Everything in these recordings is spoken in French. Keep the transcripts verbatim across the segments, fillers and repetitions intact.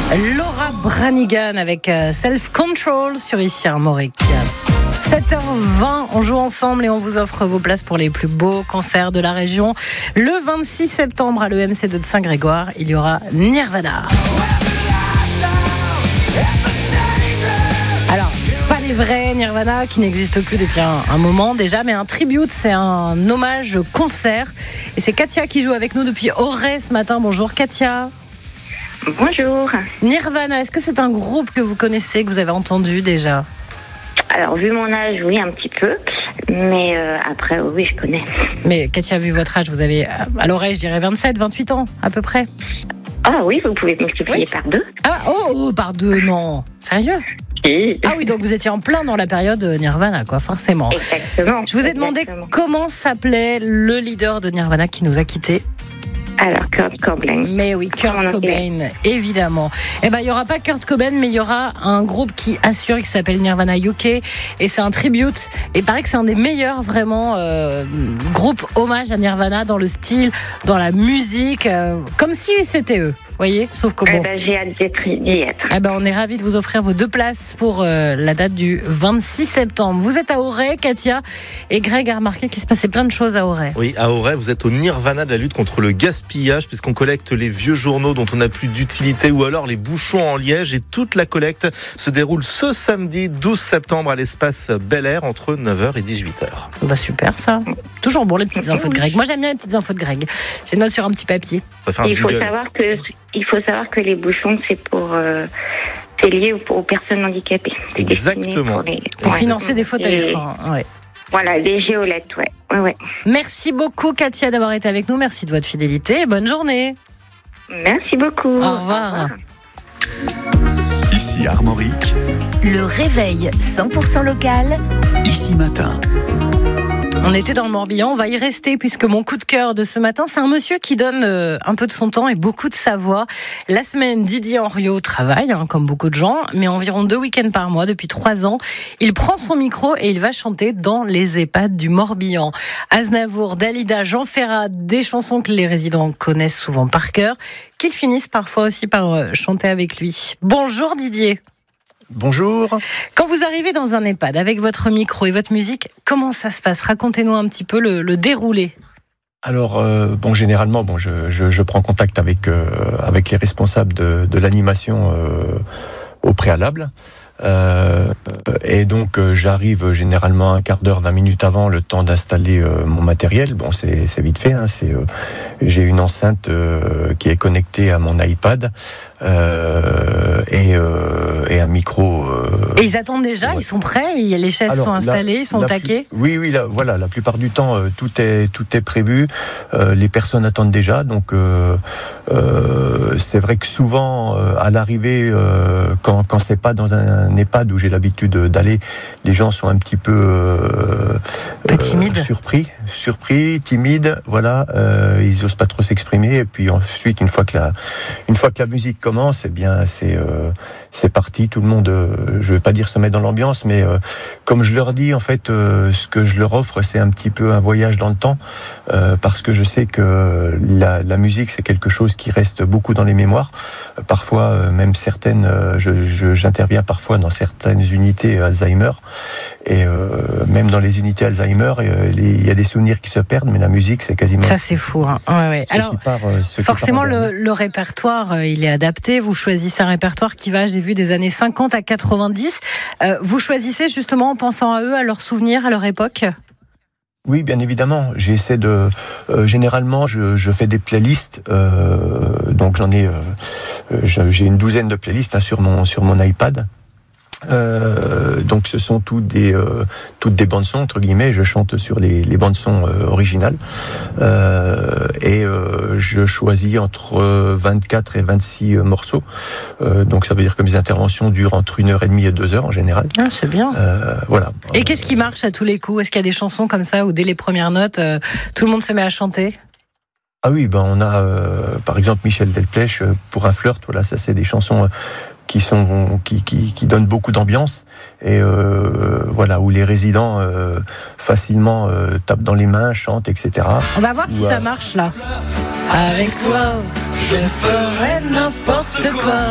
Laura Branigan avec Self Control sur Ici Armorique. sept heures vingt, on joue ensemble et on vous offre vos places pour les plus beaux concerts de la région. Le vingt-six septembre à l'E M C deux de Saint-Grégoire, il y aura Nirvana. Alors, pas les vrais Nirvana qui n'existent plus depuis un, un moment déjà, mais un tribute, c'est un hommage concert. Et c'est Katia qui joue avec nous depuis Auray ce matin. Bonjour Katia. Bonjour. Nirvana, est-ce que c'est un groupe que vous connaissez, que vous avez entendu déjà ? Alors, vu mon âge, oui, un petit peu. Mais euh, après, oui, je connais. Mais Katia, vu votre âge, vous avez à l'oreille, je dirais vingt-sept, vingt-huit ans, à peu près. Ah oui, vous pouvez multiplier oui. par deux. Ah, oh, oh, par deux, non. Sérieux ? Oui. Ah oui, donc vous étiez en plein dans la période Nirvana, quoi, forcément. Exactement. Je vous ai demandé exactement. comment s'appelait le leader de Nirvana qui nous a quittés. Alors, Kurt Cobain. Mais oui, Kurt Cobain, évidemment. Eh ben, il y aura pas Kurt Cobain, mais il y aura un groupe qui assure, qui s'appelle Nirvana U K, et c'est un tribute. Et il paraît que c'est un des meilleurs, vraiment, euh, groupes hommage à Nirvana dans le style, dans la musique, euh, comme si c'était eux. Voyez, sauf que bon. Eh ben, j'ai hâte d'y être. Eh ben, on est ravis de vous offrir vos deux places pour euh, la date du vingt-six septembre. Vous êtes à Auray, Katia, et Greg a remarqué qu'il se passait plein de choses à Auray. Oui, à Auray, vous êtes au Nirvana de la lutte contre le gaspillage, puisqu'on collecte les vieux journaux dont on n'a plus d'utilité, ou alors les bouchons en liège, et toute la collecte se déroule ce samedi douze septembre à l'espace Bel Air entre neuf heures et dix-huit heures. Bah super ça. Toujours bon les petites infos de Greg. Moi j'aime bien les petites infos de Greg. J'ai noté sur un petit papier. Il faut savoir que il faut savoir que les bouchons c'est pour euh, c'est lié aux, aux personnes handicapées. C'est exactement. Pour, les, pour ouais, financer des fauteuils, je crois. Ouais. Voilà, les géolettes, ouais. ouais, ouais. Merci beaucoup Katia d'avoir été avec nous. Merci de votre fidélité. Bonne journée. Merci beaucoup. Au revoir. Au revoir. Ici Armorique. Le réveil cent pour cent local. Ici Matin. On était dans le Morbihan, on va y rester puisque mon coup de cœur de ce matin, c'est un monsieur qui donne euh, un peu de son temps et beaucoup de sa voix. La semaine, Didier Henriot travaille, hein, comme beaucoup de gens, mais environ deux week-ends par mois depuis trois ans. Il prend son micro et il va chanter dans les EHPAD du Morbihan. Aznavour, Dalida, Jean Ferrat, des chansons que les résidents connaissent souvent par cœur, qu'ils finissent parfois aussi par euh, chanter avec lui. Bonjour Didier. Bonjour. Quand vous arrivez dans un EHPAD avec votre micro et votre musique, comment ça se passe ? Racontez-nous un petit peu le, le déroulé. Alors, euh, bon, généralement, bon, je, je, je prends contact avec euh, avec les responsables de, de l'animation euh, au préalable. Euh, et donc euh, j'arrive généralement un quart d'heure, vingt minutes avant, le temps d'installer euh, mon matériel. Bon, c'est, c'est vite fait. Hein, c'est, euh, j'ai une enceinte euh, qui est connectée à mon iPad euh, et, euh, et un micro. Euh, et ils attendent déjà, ouais. Ils sont prêts, les chaises Alors, sont installées, la, ils sont au taquet. Plus, oui, oui, la, voilà. La plupart du temps, euh, tout est tout est prévu. Euh, les personnes attendent déjà, donc euh, euh, c'est vrai que souvent euh, à l'arrivée, euh, quand quand c'est pas dans un un EHPAD où j'ai l'habitude d'aller, les gens sont un petit peu euh, euh, surpris, surpris, timides, voilà, euh, ils osent pas trop s'exprimer. Et puis ensuite, une fois que la, une fois que la musique commence, eh bien c'est euh, c'est parti. Tout le monde, euh, je vais pas dire se met dans l'ambiance, mais euh, comme je leur dis, en fait, euh, ce que je leur offre, c'est un petit peu un voyage dans le temps, euh, parce que je sais que la, la musique, c'est quelque chose qui reste beaucoup dans les mémoires. Euh, parfois, euh, même certaines, euh, je, je, j'interviens parfois dans certaines unités Alzheimer, et euh, même dans les unités Alzheimer, il y a des souvenirs qui se perdent, mais la musique, c'est quasiment... Ça, c'est fou. Hein. Ouais, ouais. Alors, part, forcément, le, le répertoire, il est adapté. Vous choisissez un répertoire qui va, j'ai vu, des années cinquante à quatre-vingt-dix. Euh, vous choisissez justement en pensant à eux, à leurs souvenirs, à leur époque ? Oui, bien évidemment. J'essaie de. Euh, généralement, je, je fais des playlists. Euh, donc, j'en ai. Euh, j'ai une douzaine de playlists hein, sur mon sur mon iPad. Euh, donc ce sont toutes des euh, toutes des bandes son entre guillemets. Je chante sur les les bandes son euh, originales euh, et euh, je choisis entre vingt-quatre et vingt-six morceaux. Euh, donc ça veut dire que mes interventions durent entre une heure et demie et deux heures en général. Ah, c'est bien. Euh, voilà. Et qu'est-ce qui marche à tous les coups ? Est-ce qu'il y a des chansons comme ça où dès les premières notes euh, tout le monde se met à chanter ? Ah oui, ben on a euh, par exemple Michel Delpech pour un flirt. Voilà, ça c'est des chansons. Euh, qui sont qui qui qui donnent beaucoup d'ambiance et euh, voilà où les résidents euh, facilement euh, tapent dans les mains, chantent, et cetera. On va voir Ou si à... ça marche là. Avec toi, je ferai n'importe quoi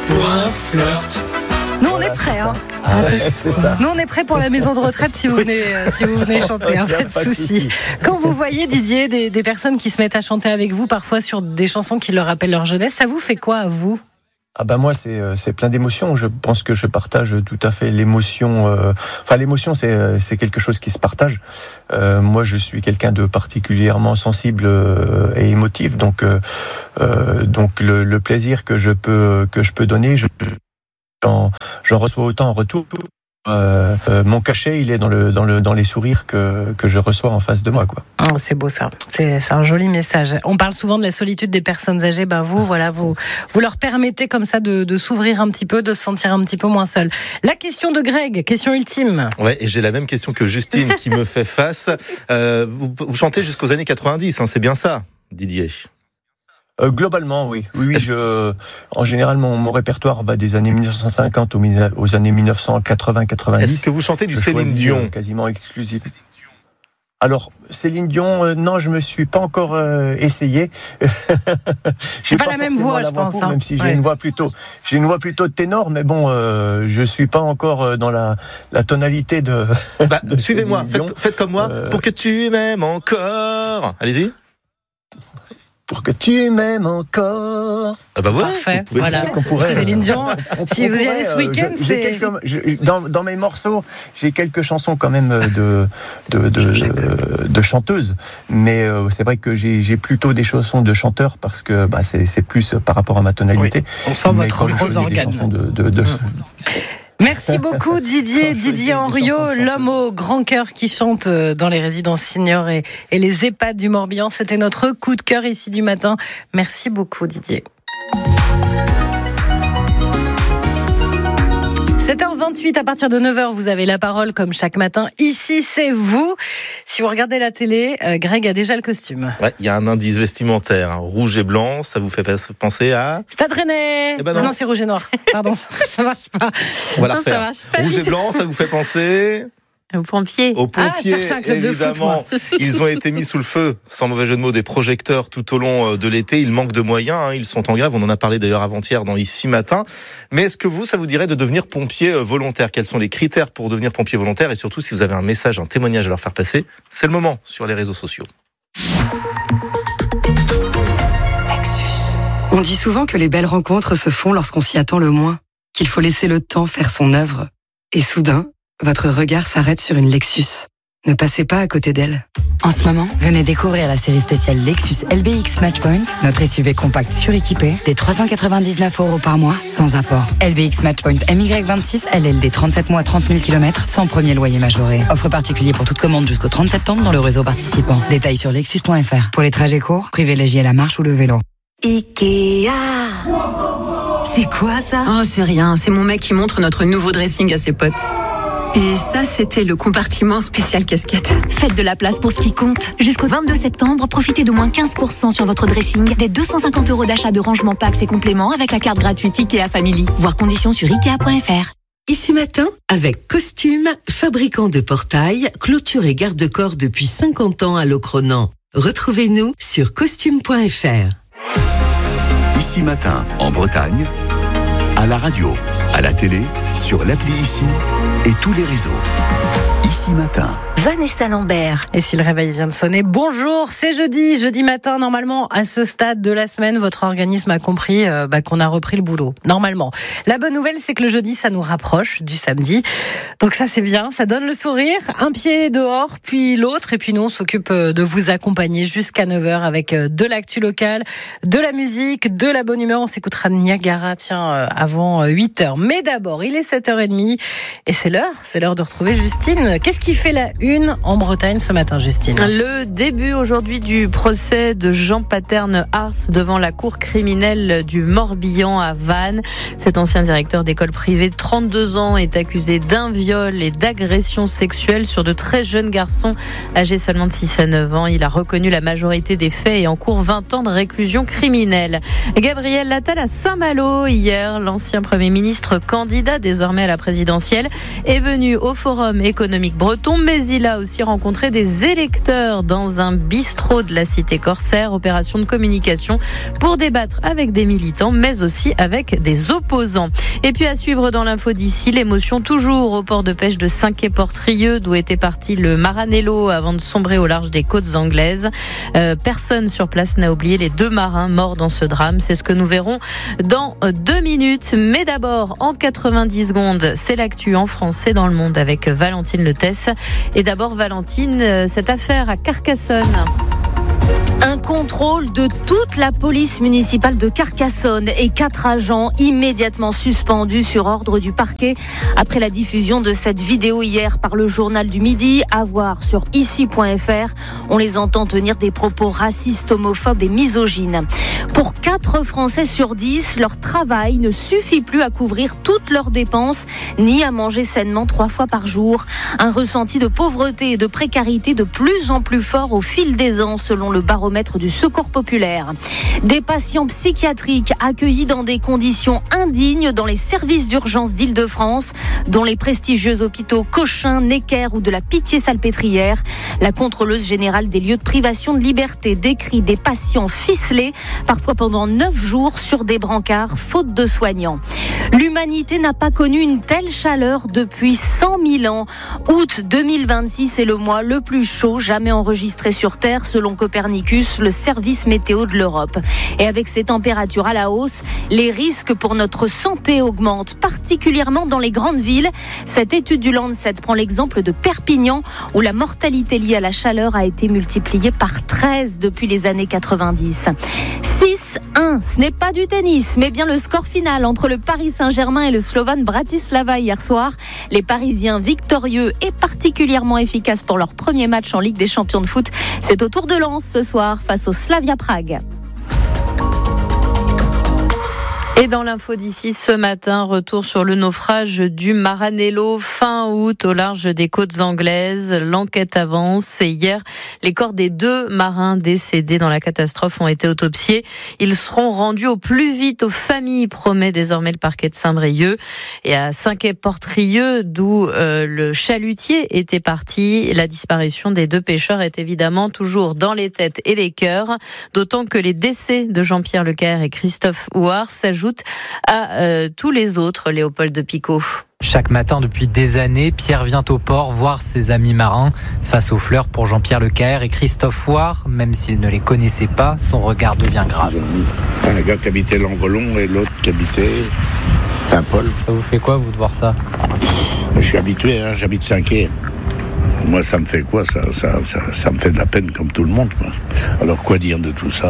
pour un flirt. Nous, on est prêts. Hein. Ah ouais, c'est ça. Nous, on est prêts pour la maison de retraite si vous venez, euh, si vous venez chanter, hein, pas de Pas de souci. souci. Quand vous voyez, Didier, des, des personnes qui se mettent à chanter avec vous, parfois sur des chansons qui leur rappellent leur jeunesse, ça vous fait quoi à vous ? Ah bah moi c'est c'est plein d'émotions. Je pense que je partage tout à fait l'émotion. Euh, enfin l'émotion c'est c'est quelque chose qui se partage. Euh, moi je suis quelqu'un de particulièrement sensible euh, et émotif. Donc euh, euh, donc le, le plaisir que je peux que je peux donner, je, j'en, j'en reçois autant en retour. Euh, euh, mon cachet, il est dans le dans le dans les sourires que que je reçois en face de moi, quoi. Oh, c'est beau ça. C'est, c'est un joli message. On parle souvent de la solitude des personnes âgées. Ben vous, voilà, vous vous leur permettez comme ça de, de s'ouvrir un petit peu, de se sentir un petit peu moins seul. La question de Greg, question ultime. Ouais, et j'ai la même question que Justine qui me fait face. Euh, vous, vous chantez jusqu'aux années quatre-vingt-dix, hein, c'est bien ça, Didier? Euh, globalement, oui. Oui, oui. Je, en général, mon, mon répertoire va des années mille neuf cent cinquante aux, aux années mille neuf cent quatre-vingts quatre-vingt-dix. Est-ce que vous chantez du je Céline Dion? Quasiment exclusif. Alors, Céline Dion, euh, non, je me suis pas encore euh, essayé. C'est pas, pas la même voix, je pense. Pour, hein. Même si j'ai ouais. une voix plutôt, j'ai une voix plutôt de ténor, mais bon, euh, je suis pas encore dans la, la tonalité de. Bah, de suivez-moi, faites, faites comme moi, euh... pour que tu m'aimes encore. Allez-y. Pour que tu m'aimes encore. Ah bah voilà. Parfait. Voilà. Pourrait, Céline Dion. Si vous y allez ce week-end, je, c'est. Quelques, je, dans, dans mes morceaux, j'ai quelques chansons quand même de de de, de, de chanteuses, mais euh, c'est vrai que j'ai, j'ai plutôt des chansons de chanteurs parce que bah c'est c'est plus par rapport à ma tonalité. Oui. On sent mais votre gros organe. De, de, de, mmh. Merci beaucoup Didier, Didier Henriot, l'homme au grand cœur qui chante dans les résidences seniors et, et les EHPAD du Morbihan. C'était notre coup de cœur ici du matin. Merci beaucoup Didier. sept heures vingt-huit, à partir de neuf heures, vous avez la parole comme chaque matin. Ici, c'est vous. Si vous regardez la télé, euh, Greg a déjà le costume. Ouais, il y a un indice vestimentaire, hein, rouge et blanc. Ça vous fait penser à... Stade Rennais. Eh ben non. non, c'est rouge et noir. Pardon, ça marche pas. On va la non, refaire. Ça marche pas. Rouge et blanc, ça vous fait penser... Aux pompiers. Aux pompiers, ah, un club évidemment. De foot, ils ont été mis sous le feu, sans mauvais jeu de mots, des projecteurs tout au long de l'été. Ils manquent de moyens, hein. Ils sont en grève. On en a parlé d'ailleurs avant-hier dans Ici Matin. Mais est-ce que vous, ça vous dirait de devenir pompier volontaire? Quels sont les critères pour devenir pompier volontaire? Et surtout, si vous avez un message, un témoignage à leur faire passer, c'est le moment sur les réseaux sociaux. Lexus. On dit souvent que les belles rencontres se font lorsqu'on s'y attend le moins, qu'il faut laisser le temps faire son œuvre. Et soudain, votre regard s'arrête sur une Lexus. Ne passez pas à côté d'elle. En ce moment, venez découvrir la série spéciale Lexus L B X Matchpoint, notre S U V compact suréquipé, des trois cent quatre-vingt-dix-neuf euros par mois, sans apport. L B X Matchpoint M Y vingt-six, L L D trente-sept mois, trente mille kilomètres, sans premier loyer majoré. Offre particulier pour toute commande jusqu'au trente septembre dans le réseau participant. Détails sur lexus point f r. Pour les trajets courts, privilégiez la marche ou le vélo. Ikea. C'est quoi ça? Oh, c'est rien. C'est mon mec qui montre notre nouveau dressing à ses potes. Et ça, c'était le compartiment spécial casquette. Faites de la place pour ce qui compte. Jusqu'au vingt-deux septembre, profitez d'au moins quinze pour cent sur votre dressing, des deux cent cinquante euros d'achat de rangement packs et compléments avec la carte gratuite Ikea Family. Voir conditions sur ikea point f r. Ici Matin, avec Costume, fabricant de portails, clôture et garde-corps depuis cinquante ans à Locronan. Retrouvez-nous sur costume point f r. Ici Matin, en Bretagne, à la radio, à la télé, sur l'appli Ici et tous les réseaux. Ici Matin. Vanessa Lambert. Et si le réveil vient de sonner, bonjour, c'est jeudi, jeudi matin. Normalement, à ce stade de la semaine, votre organisme a compris euh, bah, qu'on a repris le boulot. Normalement. La bonne nouvelle, c'est que le jeudi, ça nous rapproche du samedi. Donc ça, c'est bien, ça donne le sourire. Un pied dehors, puis l'autre. Et puis nous, on s'occupe de vous accompagner jusqu'à neuf heures avec de l'actu locale, de la musique, de la bonne humeur. On s'écoutera Niagara, tiens, avant huit heures. Mais d'abord, il est sept heures trente et c'est l'heure, c'est l'heure de retrouver Justine. Qu'est-ce qui fait la une en Bretagne ce matin, Justine? Le début aujourd'hui du procès de Jean Paterne Ars devant la cour criminelle du Morbihan à Vannes. Cet ancien directeur d'école privée de trente-deux ans est accusé d'un viol et d'agression sexuelle sur de très jeunes garçons âgés seulement de six à neuf ans. Il a reconnu la majorité des faits et encourt vingt ans de réclusion criminelle. Gabriel Attal à Saint-Malo hier, l'ancien Premier ministre candidat désormais à la présidentielle est venu au Forum économique breton, mais il a aussi rencontré des électeurs dans un bistrot de la cité corsaire. Opération de communication pour débattre avec des militants, mais aussi avec des opposants. Et puis à suivre dans l'info d'ici, l'émotion toujours au port de pêche de Saint-Quay-Portrieux, d'où était parti le Maranello avant de sombrer au large des côtes anglaises. Euh, personne sur place n'a oublié les deux marins morts dans ce drame. C'est ce que nous verrons dans deux minutes. Mais d'abord, en quatre-vingt-dix secondes, c'est l'actu en français dans le monde avec Valentine Letesse. Et d'abord, Valentine, cette affaire à Carcassonne. Un contrôle de toute la police municipale de Carcassonne et quatre agents immédiatement suspendus sur ordre du parquet après la diffusion de cette vidéo hier par le journal du Midi. À voir sur ici point f r. On les entend tenir des propos racistes, homophobes et misogynes. Pour quatre Français sur dix, leur travail ne suffit plus à couvrir toutes leurs dépenses ni à manger sainement trois fois par jour. Un ressenti de pauvreté et de précarité de plus en plus fort au fil des ans selon le baromètre du Secours populaire. Des patients psychiatriques accueillis dans des conditions indignes dans les services d'urgence d'Île-de-France, dont les prestigieux hôpitaux Cochin, Necker ou de la Pitié-Salpêtrière. La contrôleuse générale des lieux de privation de liberté décrit des patients ficelés, parfois pendant neuf jours sur des brancards, faute de soignants. L'humanité n'a pas connu une telle chaleur depuis cent mille ans. Août deux mille vingt-six est le mois le plus chaud jamais enregistré sur Terre, selon Copernicus, le service météo de l'Europe. Et avec ces températures à la hausse, les risques pour notre santé augmentent, particulièrement dans les grandes villes. Cette étude du Lancet prend l'exemple de Perpignan, où la mortalité liée à la chaleur a été multipliée par treize depuis les années quatre-vingt-dix. six un, ce n'est pas du tennis, mais bien le score final entre le Paris Saint-Germain et le Slovan Bratislava hier soir. Les Parisiens victorieux et particulièrement efficaces pour leur premier match en Ligue des Champions de foot. C'est au tour de Lens ce soir face au Slavia Prague. Et dans l'info d'ici ce matin, retour sur le naufrage du Maranello fin août au large des côtes anglaises. L'enquête avance et hier, les corps des deux marins décédés dans la catastrophe ont été autopsiés. Ils seront rendus au plus vite aux familles, promet désormais le parquet de Saint-Brieuc. Et à Saint-Quay-Portrieux, d'où euh, le chalutier était parti, la disparition des deux pêcheurs est évidemment toujours dans les têtes et les cœurs, d'autant que les décès de Jean-Pierre Lecaer et Christophe Houard s'ajoutent à euh, tous les autres, Léopold de Picot. Chaque matin depuis des années, Pierre vient au port voir ses amis marins. Face aux fleurs pour Jean-Pierre Lecaer et Christophe Houard, même s'il ne les connaissait pas, son regard devient grave. Un gars qui habitait l'Envolon et l'autre qui habitait Saint-Paul. Ça vous fait quoi, vous, de voir ça ? Je suis habitué, hein, j'habite Saint-Quay. Moi, ça me fait quoi ça, ça, ça, ça me fait de la peine comme tout le monde, quoi. Alors, quoi dire de tout ça ?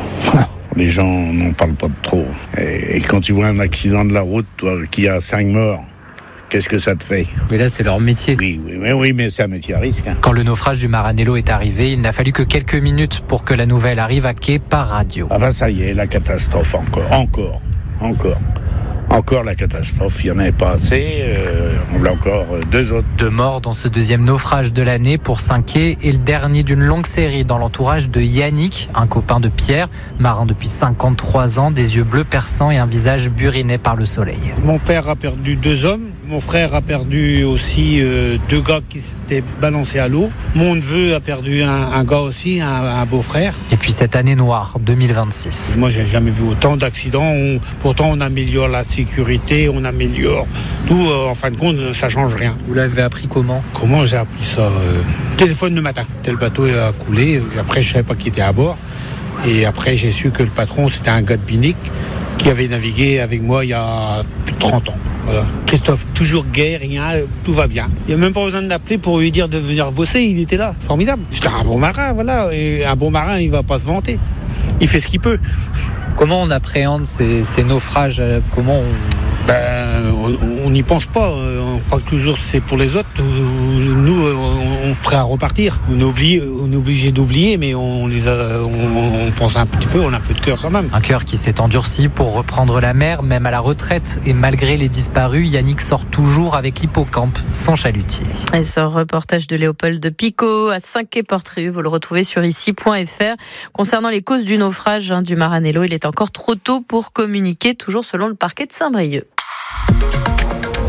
Les gens n'en parlent pas trop. Et, et quand tu vois un accident de la route, toi, qui a cinq morts, qu'est-ce que ça te fait ? Mais là, c'est leur métier. Oui, oui, oui, oui, mais c'est un métier à risque. Hein. Quand le naufrage du Maranello est arrivé, il n'a fallu que quelques minutes pour que la nouvelle arrive à quai par radio. Ah ben ça y est, la catastrophe encore, encore, encore. Encore la catastrophe, il n'y en avait pas assez, euh, on a encore deux autres. Deux morts dans ce deuxième naufrage de l'année pour Saint-Quay et le dernier d'une longue série dans l'entourage de Yannick, un copain de Pierre, marin depuis cinquante-trois ans, des yeux bleus perçants et un visage buriné par le soleil. Mon père a perdu deux hommes, mon frère a perdu aussi euh, deux gars qui s'étaient balancés à l'eau, mon neveu a perdu un, un gars aussi, un, un beau-frère. Et puis cette année noire, deux mille vingt-six. Moi j'ai jamais vu autant d'accidents, on, pourtant on améliore la sécurité, on améliore tout, euh, en fin de compte, ça change rien. Vous l'avez appris comment ? Comment j'ai appris ça euh, Téléphone le matin. Le bateau a coulé, après je savais pas qui était à bord. Et après j'ai su que le patron c'était un gars de Binic qui avait navigué avec moi il y a plus de trente ans. Voilà. Christophe, toujours gai, rien, tout va bien. Il n'y a même pas besoin de l'appeler pour lui dire de venir bosser, il était là, formidable. C'est un bon marin, voilà, et un bon marin il va pas se vanter. Il fait ce qu'il peut. Comment on appréhende ces, ces naufrages ? Comment on... Ben, on n'y pense pas. On croit que toujours c'est pour les autres. Nous, on est prêt à repartir. On est obligé, on est obligé d'oublier, mais on, les a, on, on pense un petit peu, on a un peu de cœur quand même. Un cœur qui s'est endurci pour reprendre la mer, même à la retraite. Et malgré les disparus, Yannick sort toujours avec l'hippocampe, son chalutier. Et ce reportage de Léopold de Picot à Saint-Quay-Portrieux, vous le retrouvez sur ici point f r. Concernant les causes du naufrage hein, du Maranello, il est encore trop tôt pour communiquer, toujours selon le parquet de Saint-Brieuc.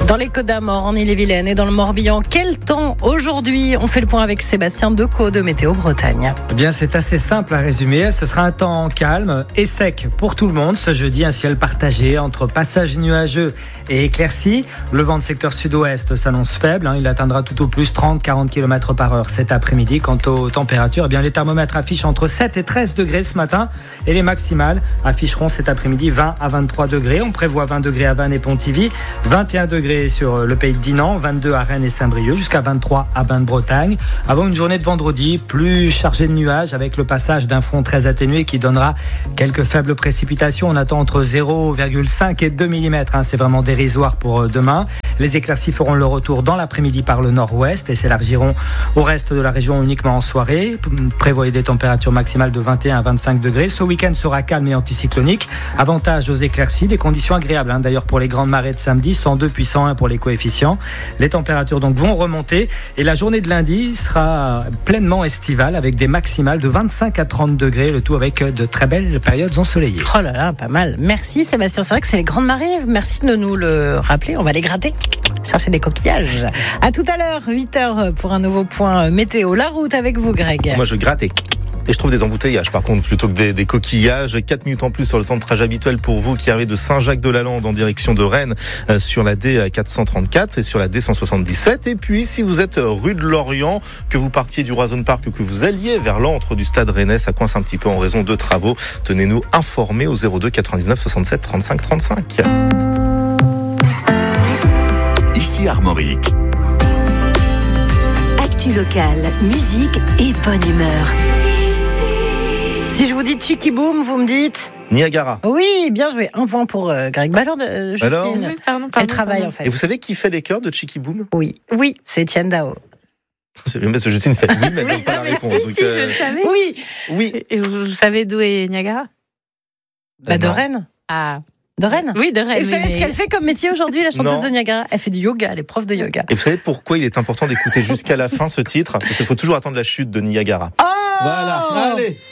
Dans les Côtes-d'Armor, en Ille-et-Vilaine et dans le Morbihan, quel temps aujourd'hui? On fait le point avec Sébastien Decaux de Météo Bretagne. Eh bien, c'est assez simple à résumer. Ce sera un temps calme et sec pour tout le monde. Ce jeudi, un ciel partagé entre passages nuageux et éclaircies. Le vent de secteur sud-ouest s'annonce faible. Il atteindra tout au plus trente à quarante kilomètres par heure cet après-midi. Quant aux températures, eh bien, les thermomètres affichent entre sept et treize degrés ce matin et les maximales afficheront cet après-midi vingt à vingt-trois degrés. On prévoit vingt degrés à Vannes et Pontivy, vingt et un degrés sur le pays de Dinan, vingt-deux à Rennes et Saint-Brieuc, jusqu'à vingt-trois à Bain-de-Bretagne. Avant une journée de vendredi plus chargée de nuages avec le passage d'un front très atténué qui donnera quelques faibles précipitations. On attend entre zéro virgule cinq et deux millimètres. Hein. C'est vraiment dérisoire pour demain. Les éclaircies feront le retour dans l'après-midi par le nord-ouest et s'élargiront au reste de la région uniquement en soirée. Prévoyez des températures maximales de vingt et un à vingt-cinq degrés. Ce week-end sera calme et anticyclonique. Avantage aux éclaircies, des conditions agréables. Hein. D'ailleurs, pour les grandes marées de samedi, cent deux puis cent un pour les coefficients. Les températures donc vont remonter et la journée de lundi sera pleinement estivale avec des maximales de vingt-cinq à trente degrés, le tout avec de très belles périodes ensoleillées. Oh là là, pas mal. Merci Sébastien. C'est vrai que c'est les grandes marées. Merci de nous le rappeler. On va les gratter. Chercher des coquillages. À tout à l'heure, huit heures pour un nouveau point météo. La route avec vous, Greg. Moi, je gratte et... Et je trouve des embouteillages, par contre, plutôt que des, des coquillages. quatre minutes en plus sur le temps de trajet habituel pour vous qui arrivez de Saint-Jacques-de-la-Lande en direction de Rennes euh, sur la D quatre cent trente-quatre et sur la D cent soixante-dix-sept. Et puis, si vous êtes rue de Lorient, que vous partiez du Roison Park ou que vous alliez vers l'antre du stade rennais, ça coince un petit peu en raison de travaux. Tenez-nous informés au zéro deux quatre-vingt-dix-neuf soixante-sept trente-cinq trente-cinq. Ici Armorique. Actu locale, musique et bonne humeur. Si je vous dis Chicky Boom, vous me dites Niagara. Oui, bien joué. Un point pour euh, Greg. Bah alors, euh, Justine, alors oui, pardon, pardon, elle travaille pardon. en fait. Et vous savez qui fait les chœurs de Chicky Boom? Oui, oui, c'est Etienne Dao. C'est bien parce que Justine fait oui, mais elle Oui, donne pas non, la mais réponse. si, Donc, si, euh, je le savais. Oui, oui. Et vous, vous savez d'où est Niagara? bah, de non. Rennes. Ah, De Rennes. oui, de Rennes. Et vous oui, savez mais- ce qu'elle fait comme métier aujourd'hui, la chanteuse Non. de Niagara? Elle fait du yoga, elle est prof de yoga. Et vous savez pourquoi il est important d'écouter jusqu'à la fin ce titre? Parce qu'il faut toujours attendre la chute de Niagara. Oh Voilà, allez.